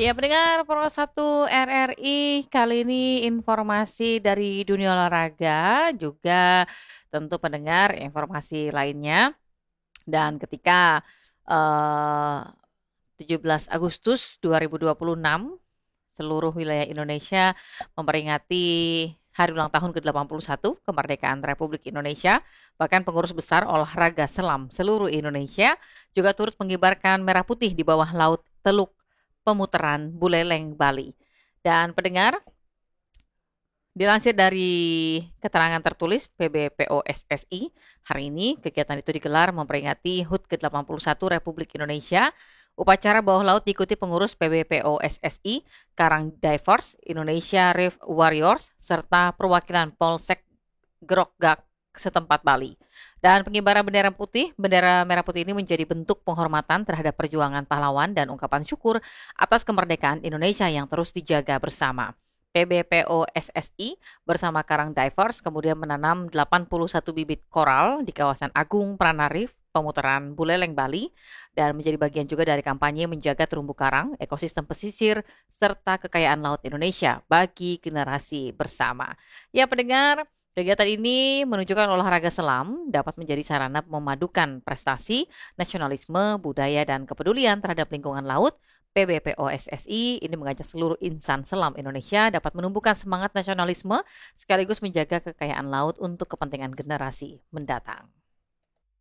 Ya, pendengar Pro 1 RRI, kali ini informasi dari dunia olahraga, juga tentu pendengar informasi lainnya. Dan ketika eh, 17 Agustus 2026, seluruh wilayah Indonesia memperingati hari ulang tahun ke-81 kemerdekaan Republik Indonesia. Bahkan pengurus besar olahraga selam seluruh Indonesia juga turut mengibarkan merah putih di bawah laut Teluk Pemutaran Buleleng, Bali. Dan pendengar, dilansir dari keterangan tertulis PBPOSSI, hari ini kegiatan itu digelar memperingati HUT ke-81 Republik Indonesia. Upacara bawah laut diikuti pengurus PBPOSSI, Karang Divers, Indonesia Reef Warriors, serta perwakilan Polsek Grogak setempat Bali. Dan pengibaran bendera merah putih ini menjadi bentuk penghormatan terhadap perjuangan pahlawan dan ungkapan syukur atas kemerdekaan Indonesia yang terus dijaga bersama. PBPOSSI bersama Karang Divers kemudian menanam 81 bibit koral di kawasan Agung Pranarif, Pemutaran Buleleng, Bali, dan menjadi bagian juga dari kampanye menjaga terumbu karang, ekosistem pesisir, serta kekayaan laut Indonesia bagi generasi bersama. Ya pendengar, kegiatan ini menunjukkan olahraga selam dapat menjadi sarana memadukan prestasi, nasionalisme, budaya, dan kepedulian terhadap lingkungan laut. PBPOSSI ini mengajak seluruh insan selam Indonesia dapat menumbuhkan semangat nasionalisme sekaligus menjaga kekayaan laut untuk kepentingan generasi mendatang.